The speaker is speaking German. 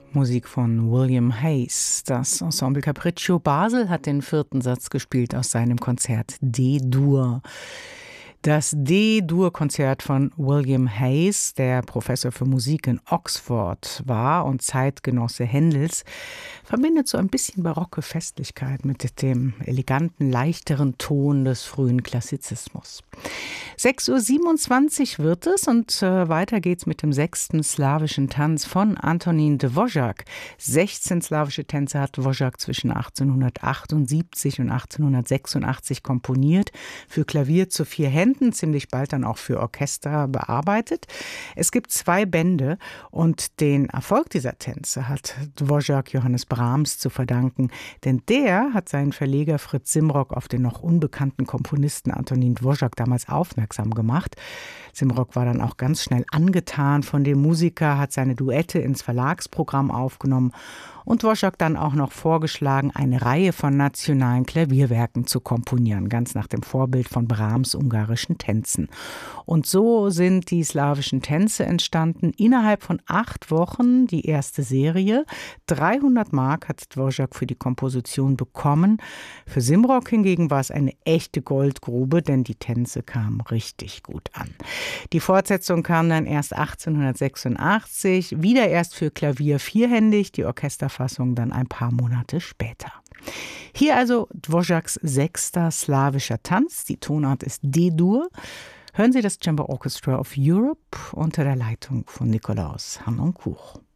Musik von William Hayes. Das Ensemble Capriccio Basel hat den 4. Satz gespielt aus seinem Konzert D-Dur. Das D-Dur-Konzert von William Hayes, der Professor für Musik in Oxford war und Zeitgenosse Händels, verbindet so ein bisschen barocke Festlichkeit mit dem eleganten, leichteren Ton des frühen Klassizismus. 6:27 Uhr wird es und weiter geht's mit dem 6. slawischen Tanz von Antonín Dvořák. 16 slawische Tänze hat Dvořák zwischen 1878 und 1886 komponiert, für Klavier zu 4 Händen, ziemlich bald dann auch für Orchester bearbeitet. Es gibt 2 Bände und den Erfolg dieser Tänze hat Dvořák Johannes Brahms zu verdanken, denn der hat seinen Verleger Fritz Simrock auf den noch unbekannten Komponisten Antonín Dvořák damals aufmerksam gemacht. Simrock war dann auch ganz schnell angetan von dem Musiker, hat seine Duette ins Verlagsprogramm aufgenommen und Dvořák dann auch noch vorgeschlagen, eine Reihe von nationalen Klavierwerken zu komponieren, ganz nach dem Vorbild von Brahms' ungarischen Tänzen. Und so sind die slawischen Tänze entstanden. Innerhalb von 8 Wochen die erste Serie. 300 Mark hat Dvořák für die Komposition bekommen. Für Simrock hingegen war es eine echte Goldgrube, denn die Tänze kamen richtig gut an. Die Fortsetzung kam dann erst 1886, wieder erst für Klavier vierhändig, die Orchesterfassung dann ein paar Monate später. Hier also Dvořáks 6. slawischer Tanz, die Tonart ist D-Dur. Hören Sie das Chamber Orchestra of Europe unter der Leitung von Nikolaus Harnoncourt.